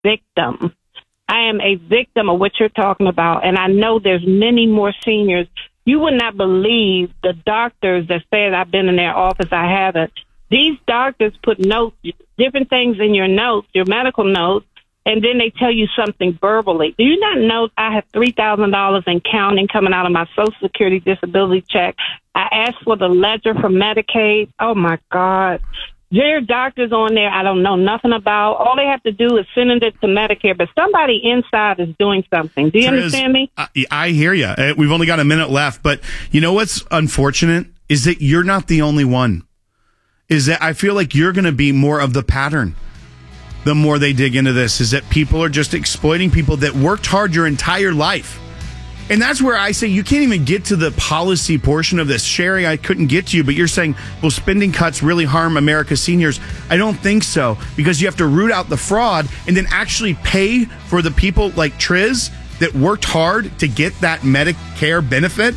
victim. I am a victim of what you're talking about, and I know there's many more seniors. You would not believe the doctors that said I've been in their office. I haven't. These doctors put notes, different things in your notes, your medical notes, and then they tell you something verbally. Do you not know I have $3,000 and counting coming out of my Social Security disability check? I asked for the ledger for Medicaid. Oh, my God. There are doctors on there I don't know nothing about. All they have to do is send it to Medicare, but somebody inside is doing something. Do you understand me? I hear you. We've only got a minute left, but you know what's unfortunate is that you're not the only one. Is that I feel like you're going to be more of the pattern. The more they dig into this, is that people are just exploiting people that worked hard your entire life. And that's where I say you can't even get to the policy portion of this. Sherry, I couldn't get to you, but you're saying, will spending cuts really harm America's seniors? I don't think so, because you have to root out the fraud and then actually pay for the people like Triz that worked hard to get that Medicare benefit.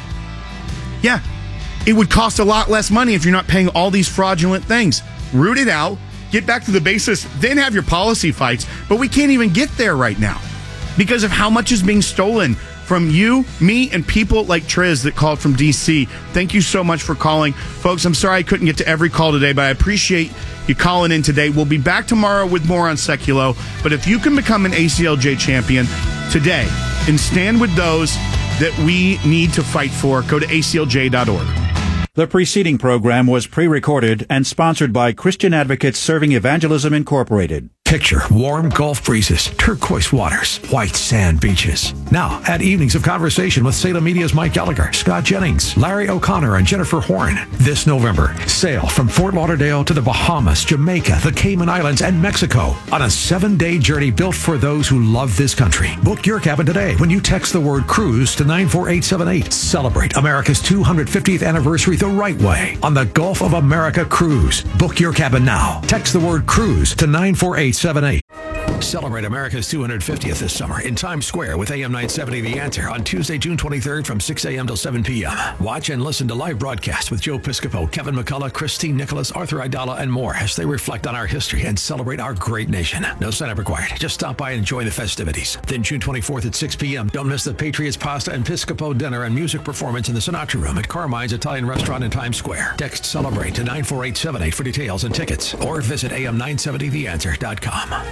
Yeah, it would cost a lot less money if you're not paying all these fraudulent things. Root it out. Get back to the basis, then have your policy fights. But we can't even get there right now because of how much is being stolen from you, me, and people like Triz that called from D.C. Thank you so much for calling. Folks, I'm sorry I couldn't get to every call today, but I appreciate you calling in today. We'll be back tomorrow with more on Seculo. But if you can become an ACLJ champion today and stand with those that we need to fight for, go to aclj.org. The preceding program was pre-recorded and sponsored by Christian Advocates Serving Evangelism Incorporated. Picture warm Gulf breezes, turquoise waters, white sand beaches. Now, add evenings of conversation with Salem Media's Mike Gallagher, Scott Jennings, Larry O'Connor, and Jennifer Horn. This November, sail from Fort Lauderdale to the Bahamas, Jamaica, the Cayman Islands, and Mexico on a 7-day journey built for those who love this country. Book your cabin today when you text the word cruise to 94878. Celebrate America's 250th anniversary the right way on the Gulf of America Cruise. Book your cabin now. Text the word cruise to 94878. Celebrate America's 250th this summer in Times Square with AM 970 The Answer on Tuesday, June 23rd from 6 a.m. till 7 p.m. Watch and listen to live broadcasts with Joe Piscopo, Kevin McCullough, Christine Nicholas, Arthur Aidala, and more as they reflect on our history and celebrate our great nation. No sign-up required. Just stop by and enjoy the festivities. Then June 24th at 6 p.m. Don't miss the Patriots Pasta and Piscopo dinner and music performance in the Sinatra Room at Carmine's Italian Restaurant in Times Square. Text CELEBRATE to 94878 for details and tickets or visit am970theanswer.com.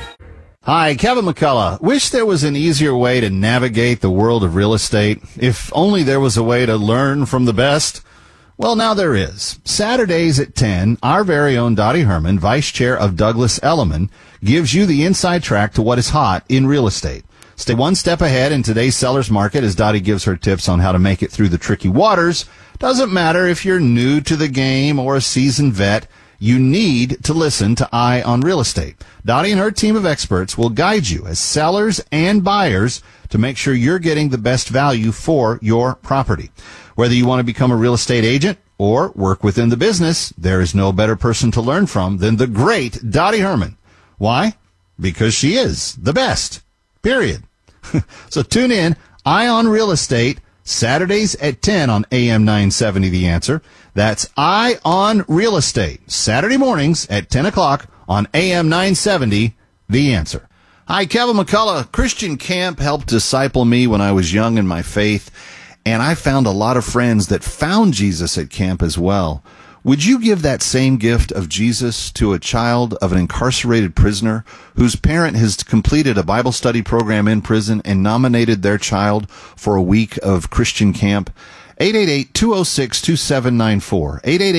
Hi, Kevin McCullough. Wish there was an easier way to navigate the world of real estate. If only there was a way to learn from the best. Well, now there is. Saturdays at 10, our very own Dottie Herman, Vice Chair of Douglas Elliman, gives you the inside track to what is hot in real estate. Stay one step ahead in today's seller's market as Dottie gives her tips on how to make it through the tricky waters. Doesn't matter if you're new to the game or a seasoned vet. You need to listen to Eye on Real Estate. Dottie and her team of experts will guide you as sellers and buyers to make sure you're getting the best value for your property. Whether you want to become a real estate agent or work within the business, there is no better person to learn from than the great Dottie Herman. Why? Because she is the best. Period. So tune in, Eye on Real Estate, Saturdays at 10 on AM 970 The Answer. That's Eye on Real Estate, Saturday mornings at 10 o'clock on AM 970 The Answer. Hi, Kevin McCullough. Christian Camp helped disciple me when I was young in my faith, and I found a lot of friends that found Jesus at camp as well. Would you give that same gift of Jesus to a child of an incarcerated prisoner whose parent has completed a Bible study program in prison and nominated their child for a week of Christian camp? 888-206-2794,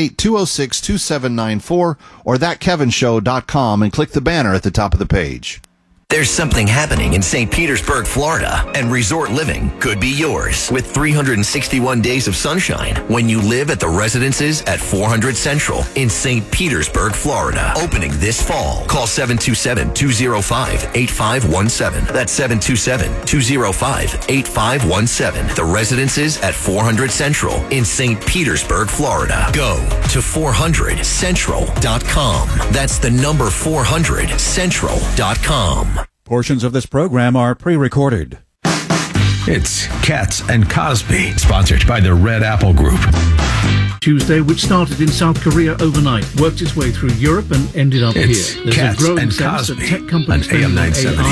888-206-2794, or thatkevinshow.com and click the banner at the top of the page. There's something happening in St. Petersburg, Florida, and resort living could be yours with 361 days of sunshine when you live at the residences at 400 Central in St. Petersburg, Florida. Opening this fall. Call 727-205-8517. That's 727-205-8517. The residences at 400 Central in St. Petersburg, Florida. Go to 400central.com. That's the number 400central.com. Portions of this program are pre-recorded. It's Katz and Cosby, sponsored by the Red Apple Group. Tuesday, which started in South Korea overnight, worked its way through Europe and ended up It's here. There's Katz a growing and sense Cosby that tech companies on AM spending on 970. AI